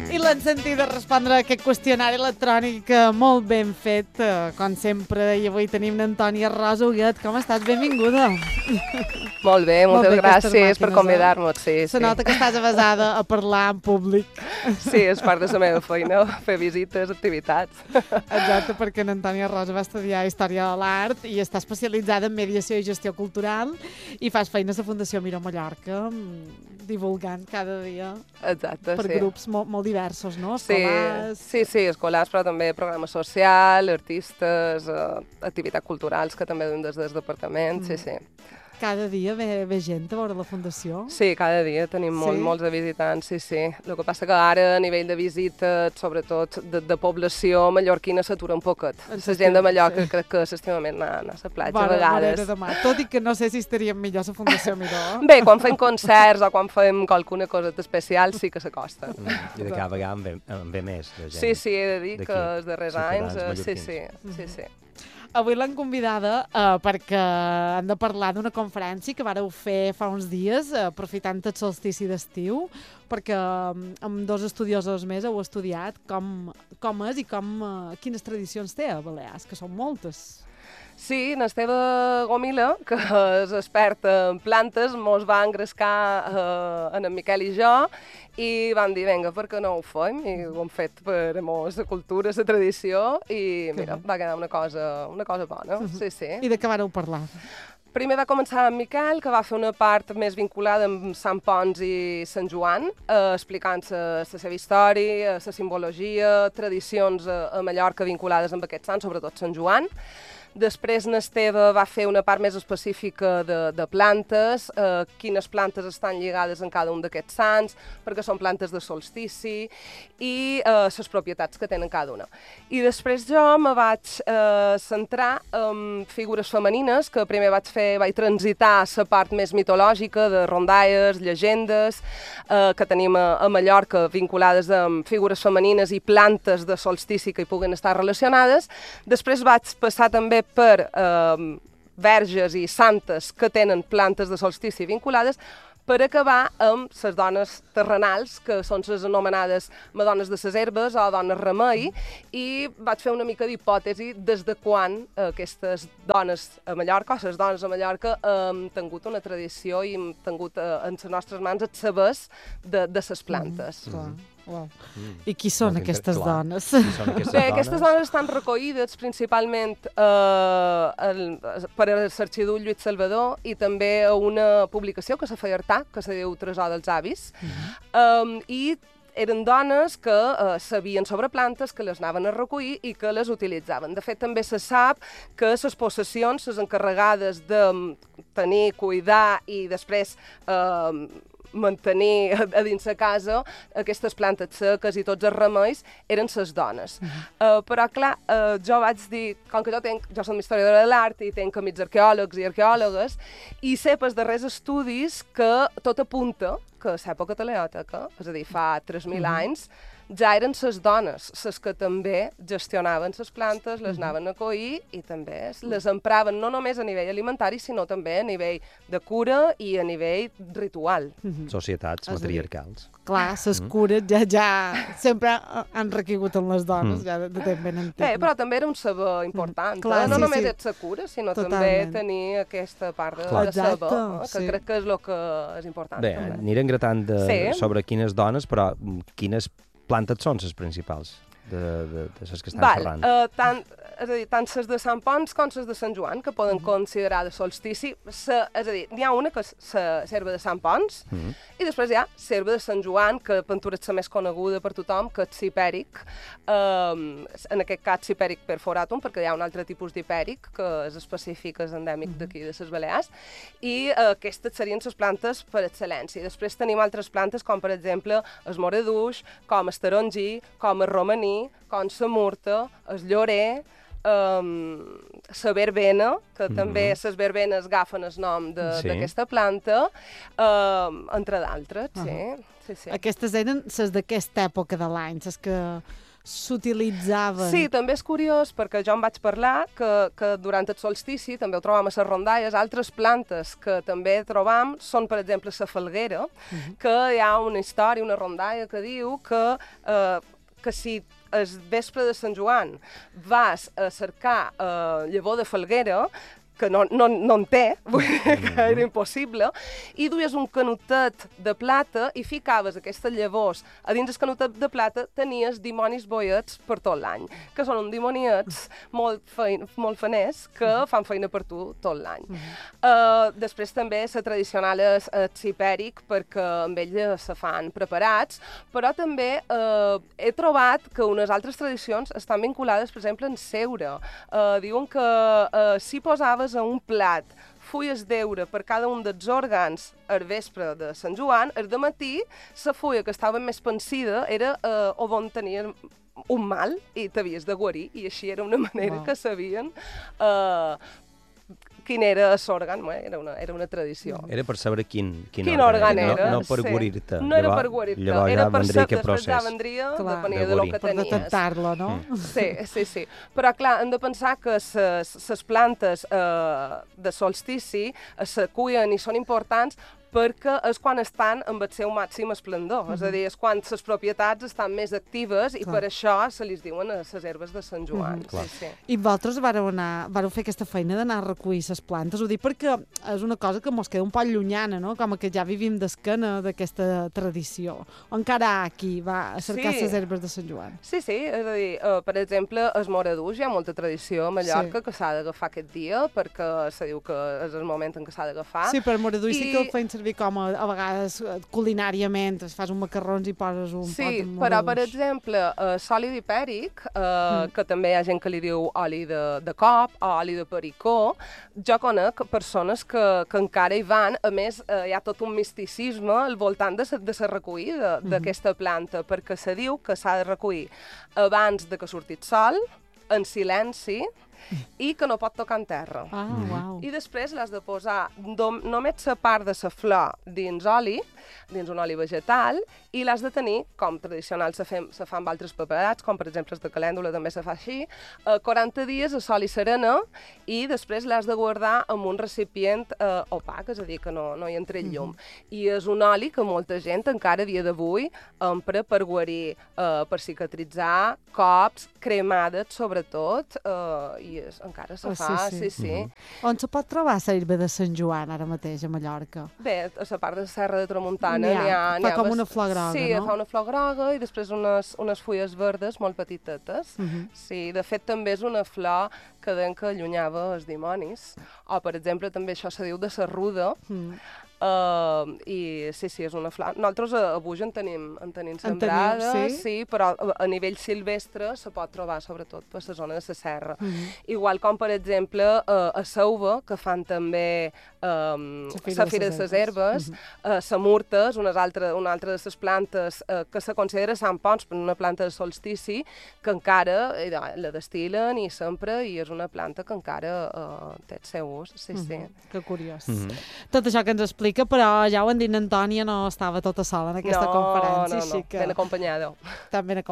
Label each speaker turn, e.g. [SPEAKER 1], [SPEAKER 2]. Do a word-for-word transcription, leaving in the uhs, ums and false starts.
[SPEAKER 1] I l'han sentit respondre a aquest qüestionari electrònic molt ben fet, com sempre. I avui tenim l'Antònia Rosa Huguet. Com estàs? Benvinguda.
[SPEAKER 2] Molt bé, moltes gràcies per convidar-nos. Sí,
[SPEAKER 1] Se nota que estàs avesada a parlar en públic.
[SPEAKER 2] Sí, és part de la meva feina, fer visites, activitats.
[SPEAKER 1] Exacte, perquè l'Antònia Rosa va estudiar Història de l'Art i està especialitzada en mediació i gestió cultural i fas feines a Fundació Miró Mallorca, divulgant cada dia
[SPEAKER 2] Exacte,
[SPEAKER 1] per
[SPEAKER 2] sí.
[SPEAKER 1] grups molt, molt diversos, no? Escolars...
[SPEAKER 2] Sí, sí, sí, escolars, però també programa social, artistes, eh, activitats culturals que també duem des del departament, mm. sí, sí.
[SPEAKER 1] Cada dia ve, ve gent a veure la Fundació?
[SPEAKER 2] Sí, cada dia tenim molt,
[SPEAKER 1] sí?
[SPEAKER 2] molts de visitants, sí, sí. El que passa que ara, a nivell de visites, sobretot de, de població mallorquina, s'atura un poquet. La gent de Mallorca sí. crec que s'estima més anar, anar a la platja
[SPEAKER 1] Bona,
[SPEAKER 2] a vegades.
[SPEAKER 1] Demà. Tot i que no sé si estaríem millor a la Fundació Miró.
[SPEAKER 2] Bé, quan fem concerts o quan fem qualsuna cosa especial sí que s'acosta.
[SPEAKER 3] Mm, I de cada vegada en ve, en ve més de gent.
[SPEAKER 2] Sí, sí, he de dir que els darrers anys, sí, sí, sí, sí.
[SPEAKER 1] Avui l'han convidada uh, perquè han de parlar d'una conferència que vareu fer fa uns dies, uh, aprofitant el solstici d'estiu, perquè um, amb dos estudiosos més heu estudiat com, com és i com, uh, quines tradicions té a Balears, que són moltes.
[SPEAKER 2] Sí, l'Esteve Gomila, que és expert en plantes, mos va engrescar eh, en en Miquel i jo i vam dir, vinga, per què no ho fem? I ho hem fet per amor la cultura, la tradició i mira, va quedar una cosa, una cosa bona. Uh-huh. Sí, sí.
[SPEAKER 1] I de què vareu parlar?
[SPEAKER 2] Primer va començar amb Miquel, que va fer una part més vinculada amb Sant Ponç i Sant Joan, eh, explicant la seva història, la simbologia, tradicions a, a Mallorca vinculades amb aquest sant, sobretot Sant Joan. Després n'Esteve va fer una part més específica de, de plantes, eh, quines plantes estan lligades en cada un d'aquests sants, perquè són plantes de solstici i eh, les propietats que tenen cada una. I després jo me vaig eh, centrar en figures femenines, que primer vaig fer, vaig transitar la part més mitològica de rondalles, llegendes, eh, que tenim a, a Mallorca vinculades amb figures femenines i plantes de solstici que hi puguen estar relacionades. Després vaig passar també per eh, verges i santes que tenen plantes de solstici vinculades, per acabar amb les dones terrenals, que són les anomenades madones de les herbes o dones remei, i vaig fer una mica d'hipòtesi des de quan aquestes dones a Mallorca, o les dones a Mallorca, han tingut una tradició i han tingut en les nostres mans els sabers de, de les plantes.
[SPEAKER 1] Mm, clar. Wow. Mm. I qui són
[SPEAKER 3] no,
[SPEAKER 1] aquestes
[SPEAKER 3] clar.
[SPEAKER 1] dones?
[SPEAKER 3] Qui són aquestes
[SPEAKER 2] Bé,
[SPEAKER 3] dones?
[SPEAKER 2] aquestes dones estan recollides principalment eh, el, per l'Arxiduc Lluís Salvador i també a una publicació que se feia Artà, que se diu Tresor dels avis, mm-hmm. um, i eren dones que eh, sabien sobre plantes, que les anaven a recollir i que les utilitzaven. De fet, també se sap que les possessions, les encarregades de tenir, cuidar i després eh, mantenir a dins la casa aquestes plantes seques i tots els remeis eren les dones. Uh-huh. uh, però, clar, uh, jo vaig dir, com que jo, tenc, jo soc historiadora de l'art i tenc amics arqueòlegs i arqueòlogues, i sé pels darrers estudis que tot apunta que a l'època teleòtica, és a dir, fa tres mil uh-huh. anys, ja eren les dones les que també gestionaven les plantes, les anaven a collir i també les empraven no només a nivell alimentari, sinó també a nivell de cura i a nivell ritual.
[SPEAKER 3] Mm-hmm. Societats matriarcals.
[SPEAKER 1] Clar, les cures ja, ja sempre han requigut en les dones, mm. ja de, de temps ben antic.
[SPEAKER 2] Bé, però també era un saber important. Mm. Clar, no sí, només sí. ets la cura, sinó Totalment. també tenir aquesta part de, de saber, eh? que sí. crec que és el que és important.
[SPEAKER 3] Bé,
[SPEAKER 2] també.
[SPEAKER 3] anirem gratant de,
[SPEAKER 2] sí.
[SPEAKER 3] sobre quines dones, però quines plantes són les principals de, de, de les que estan
[SPEAKER 2] Val,
[SPEAKER 3] xerrant?
[SPEAKER 2] Uh, tant, és a dir, tant les de Sant Ponç com les de Sant Joan, que poden mm -hmm. considerar de solstici. Sa, és a dir, n'hi ha una que és la serva de Sant Ponç, mm -hmm. i després hi ha serva de Sant Joan, que pintura és la més coneguda per tothom, que és cipèric. Um, en aquest cas, cipèric perforatum, perquè hi ha un altre tipus d'hipèric, que és específic, és endèmic mm -hmm. d'aquí, de les Balears, i uh, aquestes serien les plantes per excel·lència. Després tenim altres plantes, com per exemple el moreduix, com el tarongi, com el romaní, com la murta, el llorer, um, la verbena, que mm-hmm. també les verbenes agafen el nom d'aquesta sí. planta, um, entre d'altres, uh -huh. sí. sí, sí.
[SPEAKER 1] Aquestes eren les d'aquesta època de l'any, les que s'utilitzaven.
[SPEAKER 2] Sí, també és curiós, perquè jo em vaig parlar que, que durant el solstici també ho trobam a les rondalles. Altres plantes que també trobam són, per exemple, la falguera, uh-huh. que hi ha una història, una rondalla que diu que, eh, que si el vespre de Sant Joan vas a cercar eh, llavor de falguera, que no, no, no en té, vull dir que era impossible, i duies un canutet de plata i ficaves aquestes llavors a dins el canutet de plata, tenies dimonis boiets per tot l'any, que són uns dimoniets molt, fein, molt faners que fan feina per tu tot l'any. Uh -huh. uh, després també la tradicional és el cipèric, perquè amb ell se fan preparats, però també uh, he trobat que unes altres tradicions estan vinculades, per exemple, en seure. Uh, diuen que uh, si posaves a un plat fulles d'heure per cada un dels òrgans al vespre de Sant Joan, el dematí, la fulla que estava més pensida era eh, on tenies un mal i t'havies de guarir, i així era una manera wow. que sabien eh, quin era l'òrgan, era una, era una tradició.
[SPEAKER 3] Era per saber quin, quin,
[SPEAKER 2] quin òrgan
[SPEAKER 3] era,
[SPEAKER 2] era.
[SPEAKER 3] No, no per
[SPEAKER 2] sí.
[SPEAKER 3] guarir-te.
[SPEAKER 2] No era per guarir-te, era
[SPEAKER 3] ja
[SPEAKER 2] per
[SPEAKER 3] vendria
[SPEAKER 2] ser, després ja
[SPEAKER 3] procés.
[SPEAKER 2] vendria,
[SPEAKER 1] clar,
[SPEAKER 2] depenia
[SPEAKER 3] de
[SPEAKER 2] de lo
[SPEAKER 3] guarir.
[SPEAKER 2] que
[SPEAKER 1] Per
[SPEAKER 2] tenies.
[SPEAKER 1] detectar-lo, no?
[SPEAKER 3] Mm.
[SPEAKER 2] Sí, sí, sí. Però, clar, hem de pensar que les plantes eh, de solstici se cuien i són importants perquè és quan estan amb el seu màxim esplendor, mm -hmm. és a dir, és quan les propietats estan més actives i clar. Per això se li diuen les herbes de Sant Joan. Mm -hmm. sí, sí.
[SPEAKER 1] I vosaltres vareu, anar, vareu fer aquesta feina d'anar a recollir les plantes? Ho dic perquè és una cosa que mos queda un poc llunyana, no? Com que ja vivim d'esquena d'aquesta tradició. O encara aquí va a cercar les sí. herbes de Sant Joan?
[SPEAKER 2] Sí, sí, és a dir, uh, per exemple, el Moradús hi ha molta tradició a Mallorca sí. que s'ha d'agafar aquest dia perquè se diu que és el moment en què s'ha d'agafar.
[SPEAKER 1] Sí, per Moradús I... sí que el feien servir com a, a vegades culinàriament, es fas un macarrons i poses un
[SPEAKER 2] sí,
[SPEAKER 1] pot de
[SPEAKER 2] moradús. Però, per exemple, uh, l'oli d'hipèric, uh, mm. que també hi ha gent que li diu oli de, de cop o oli de pericó, jo conec persones que, que encara hi van, a més uh, hi ha tot un misticisme al voltant de la recollida d'aquesta mm -hmm. planta, perquè se diu que s'ha de recollir abans de que surti el sol, en silenci, i que no pot tocar en terra.
[SPEAKER 1] Ah, wow.
[SPEAKER 2] I després l'has de posar només la part de la flor dins oli, dins un oli vegetal, i l'has de tenir, com tradicional se, fem, se fa amb altres preparats, com per exemple el de calèndula també se fa així, eh, quaranta dies a sol i serena, i després l'has de guardar en un recipient eh, opac, és a dir, que no, no hi entra el llum. Mm-hmm. I és un oli que molta gent encara a dia d'avui empra per guarir, eh, per cicatritzar, cops, cremades sobretot, eh, i és, encara se
[SPEAKER 1] oh,
[SPEAKER 2] fa,
[SPEAKER 1] sí, sí.
[SPEAKER 2] sí, sí.
[SPEAKER 3] Mm-hmm.
[SPEAKER 1] On se pot trobar l'herba de Sant Joan ara mateix a Mallorca?
[SPEAKER 2] Bé, a la part de la Serra de Tramuntana
[SPEAKER 1] n'hi ha,
[SPEAKER 2] n'hi ha,
[SPEAKER 1] fa
[SPEAKER 2] ha
[SPEAKER 1] com
[SPEAKER 2] bast...
[SPEAKER 1] una flor groga,
[SPEAKER 2] sí,
[SPEAKER 1] no?
[SPEAKER 2] fa una flor groga i després unes, unes fulles verdes molt petitetes. Uh-huh. Sí, de fet també és una flor que deien que allunyava els dimonis. O, per exemple, també això se diu de la ruda, mm. Uh, i sí, sí, és una flor. Nosaltres a, a Buix en tenim, en tenim sembrada,
[SPEAKER 1] sí?
[SPEAKER 2] sí, però a, a nivell silvestre se pot trobar sobretot per la zona de la serra. Uh -huh. Igual com, per exemple, uh, a Sauva, que fan també um, la Fira de les Herbes, uh -huh. uh, la murta és una altra, una altra de les plantes uh, que se considera Sant Pons, per una planta de solstici, que encara eh, la destil·len i sempre, i és una planta que encara uh, té el seu ús. Sí, uh -huh. sí.
[SPEAKER 1] Que curiós.
[SPEAKER 3] Uh -huh.
[SPEAKER 1] Tot això que ens explica, però ja ho han dit, Antònia no estava tota sola en aquesta
[SPEAKER 2] no,
[SPEAKER 1] conferència.
[SPEAKER 2] No, no,
[SPEAKER 1] així que...
[SPEAKER 2] ben acompanyada.
[SPEAKER 1] Tan ben acompanyada.